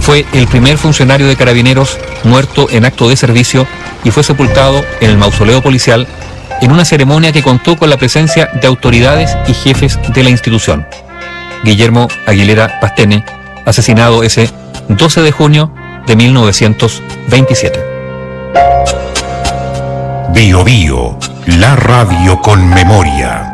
Fue el primer funcionario de Carabineros muerto en acto de servicio y fue sepultado en el mausoleo policial en una ceremonia que contó con la presencia de autoridades y jefes de la institución. Guillermo Aguilera Pastene, asesinado ese 12 de junio de 1927. Bio Bio, la radio con memoria.